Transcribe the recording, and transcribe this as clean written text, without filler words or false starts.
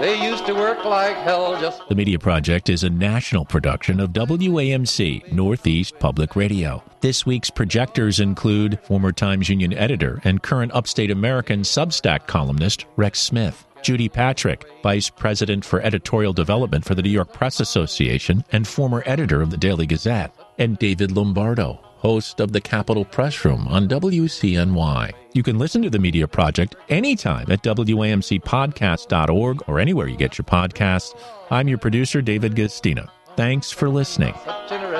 They used to work like hell just... The Media Project is a national production of WAMC, Northeast Public Radio. This week's projectors include former Times Union editor and current Upstate American Substack columnist Rex Smith, Judy Patrick, Vice President for Editorial Development for the New York Press Association and former editor of the Daily Gazette, and David Lombardo, host of the Capitol Press Room on WCNY. You can listen to The Media Project anytime at WAMCpodcast.org or anywhere you get your podcasts. I'm your producer, David Gastina. Thanks for listening.